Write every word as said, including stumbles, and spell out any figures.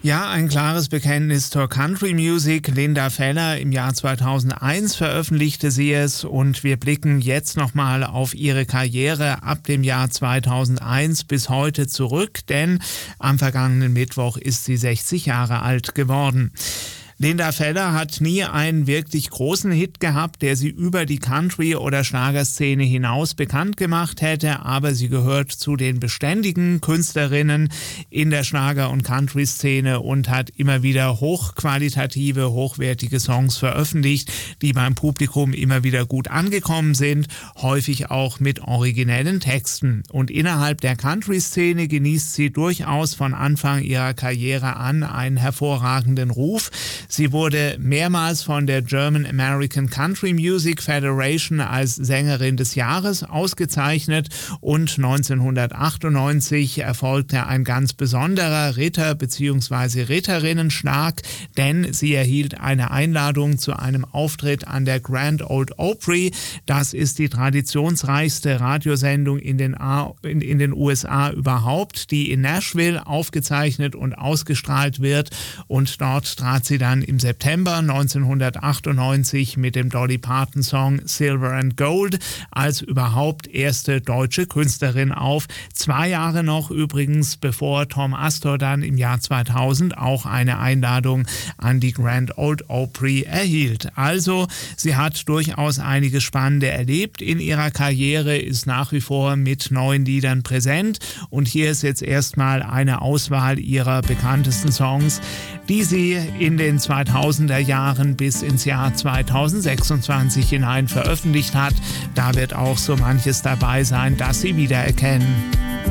Ja, ein klares Bekenntnis zur Country Music. Linda Feller, im Jahr zweitausendeins veröffentlichte sie es und wir blicken jetzt nochmal auf ihre Karriere ab dem Jahr zweitausendeins bis heute zurück, denn am vergangenen Mittwoch ist sie sechzig Jahre alt geworden. Linda Feller hat nie einen wirklich großen Hit gehabt, der sie über die Country- oder Schlagerszene hinaus bekannt gemacht hätte, aber sie gehört zu den beständigen Künstlerinnen in der Schlager- und Country-Szene und hat immer wieder hochqualitative, hochwertige Songs veröffentlicht, die beim Publikum immer wieder gut angekommen sind, häufig auch mit originellen Texten. Und innerhalb der Country-Szene genießt sie durchaus von Anfang ihrer Karriere an einen hervorragenden Ruf. Sie wurde mehrmals von der German American Country Music Federation als Sängerin des Jahres ausgezeichnet und neunzehnhundertachtundneunzig erfolgte ein ganz besonderer Ritter- bzw. Ritterinnenschlag, denn sie erhielt eine Einladung zu einem Auftritt an der Grand Ole Opry. Das ist die traditionsreichste Radiosendung in den, A- in, in den U S A überhaupt, die in Nashville aufgezeichnet und ausgestrahlt wird, und dort trat sie dann im September neunzehnhundertachtundneunzig mit dem Dolly Parton Song Silver and Gold als überhaupt erste deutsche Künstlerin auf. Zwei Jahre noch übrigens, bevor Tom Astor dann im Jahr zweitausend auch eine Einladung an die Grand Ole Opry erhielt. Also sie hat durchaus einiges Spannende erlebt in ihrer Karriere, ist nach wie vor mit neuen Liedern präsent und hier ist jetzt erstmal eine Auswahl ihrer bekanntesten Songs, die sie in den zweitausender Jahren bis ins Jahr zweitausendsechsundzwanzig hinein veröffentlicht hat. Da wird auch so manches dabei sein, das Sie wiedererkennen.